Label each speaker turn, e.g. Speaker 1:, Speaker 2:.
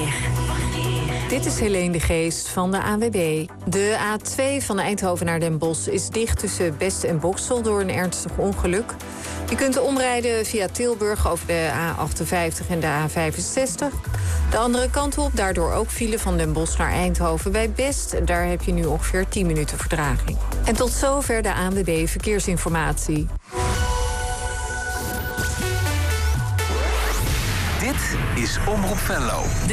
Speaker 1: Dit is Helene de Geest van de ANWB. De A2 van Eindhoven naar Den Bosch is dicht tussen Best en Boxtel door een ernstig ongeluk. Je kunt omrijden via Tilburg over de A58 en de A65. De andere kant op, daardoor ook file van Den Bosch naar Eindhoven bij Best. Daar heb je nu ongeveer 10 minuten vertraging. En tot zover de ANWB Verkeersinformatie.
Speaker 2: Dit is Omroep Venlo.